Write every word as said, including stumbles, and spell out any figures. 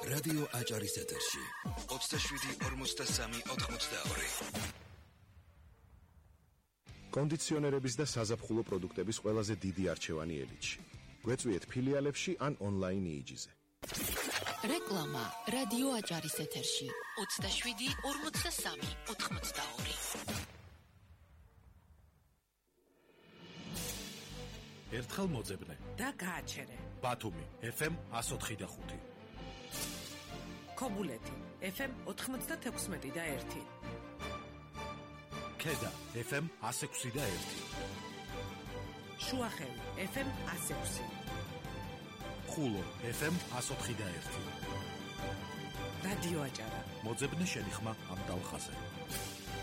რადიო აჭარის ეთერში ოცდაშვიდი ორმოცდასამი ოთხმოცდაორი. კონდიციონერების და საზაფხულო პროდუქტების ყველაზე დიდი არჩევანი ელიტში. გვეწვიეთ ფილიალებში ან ონლაინ იიჯიზე. რეკლამა რადიო აჭარის ეთერში ოცდაშვიდი ორმოცდასამი ოთხმოცდაორი. ერთხელ მოძებნე და გააჩერე. ბათუმი ეფ ემ εκατს ოთხი და ხუთი. ქობულეთი ეფ ემ ოთხმოცდათექვსმეტი და ერთი. ქედა ეფ ემ εκას ექვსი და ერთი. შუახევი ეფ ემ εκას ექვსი. ხულო ეფ ემ εκას ოთხი და ერთი. რადიო აჭარა. მოძებნე შენი ხმა ამ დალხაზე.